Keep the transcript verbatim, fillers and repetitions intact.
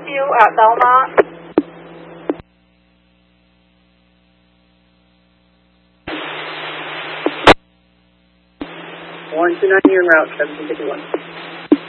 you at Belmont. one two nine, you're en route, seventeen fifty-one.